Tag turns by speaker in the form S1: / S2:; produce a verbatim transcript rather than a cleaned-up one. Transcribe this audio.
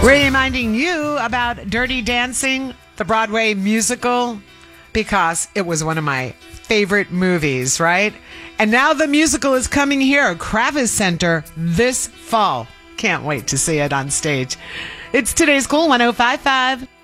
S1: Reminding you about Dirty Dancing, the Broadway musical, because it was one of my favorite movies, right? And now the musical is coming here at Kravis Center this fall. Can't wait to see it on stage. It's today's Cool one oh five point five.